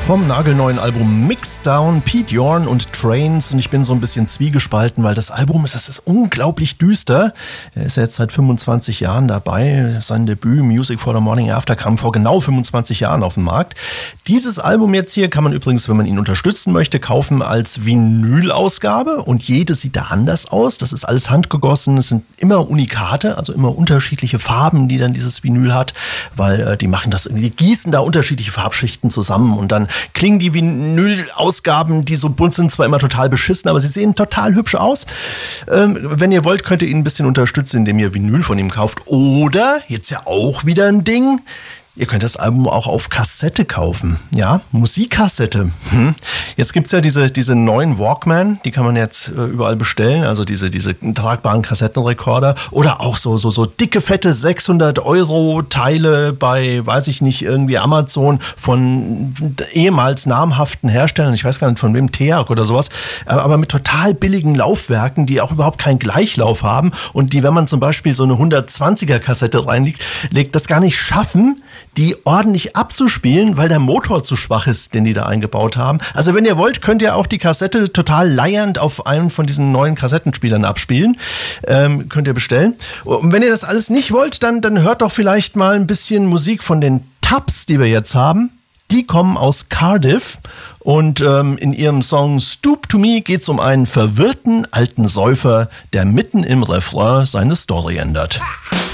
Vom nagelneuen Album Mixdown, Pete Yorn und Trains. Und ich bin so ein bisschen zwiegespalten, weil das Album ist unglaublich düster. Er ist ja jetzt seit 25 Jahren dabei. Sein Debüt Music for the Morning After kam vor genau 25 Jahren auf den Markt. Dieses Album jetzt hier kann man übrigens, wenn man ihn unterstützen möchte, kaufen als Vinyl-Ausgabe. Und jede sieht da anders aus. Das ist alles handgegossen. Es sind immer Unikate, also immer unterschiedliche Farben, die dann dieses Vinyl hat. Weil die machen das irgendwie, die gießen da unterschiedliche Farbschichten zusammen und dann klingen die Vinyl-Ausgaben, die so bunt sind, zwar immer total beschissen, aber sie sehen total hübsch aus. Wenn ihr wollt, könnt ihr ihn ein bisschen unterstützen, indem ihr Vinyl von ihm kauft. Oder, jetzt ja auch wieder ein Ding, ihr könnt das Album auch auf Kassette kaufen. Ja, Musikkassette. Jetzt gibt's ja diese neuen Walkman, die kann man jetzt überall bestellen. Also diese tragbaren Kassettenrekorder. Oder auch so dicke, fette 600-Euro-Teile bei, weiß ich nicht, irgendwie Amazon von ehemals namhaften Herstellern. Ich weiß gar nicht von wem, TEAC oder sowas. Aber mit total billigen Laufwerken, die auch überhaupt keinen Gleichlauf haben. Und die, wenn man zum Beispiel so eine 120er-Kassette reinlegt, das gar nicht schaffen, die ordentlich abzuspielen, weil der Motor zu schwach ist, den die da eingebaut haben. Also wenn ihr wollt, könnt ihr auch die Kassette total leiernd auf einem von diesen neuen Kassettenspielern abspielen. Könnt ihr bestellen. Und wenn ihr das alles nicht wollt, dann hört doch vielleicht mal ein bisschen Musik von den Tubs, die wir jetzt haben. Die kommen aus Cardiff und in ihrem Song Stoop to Me geht es um einen verwirrten alten Säufer, der mitten im Refrain seine Story ändert.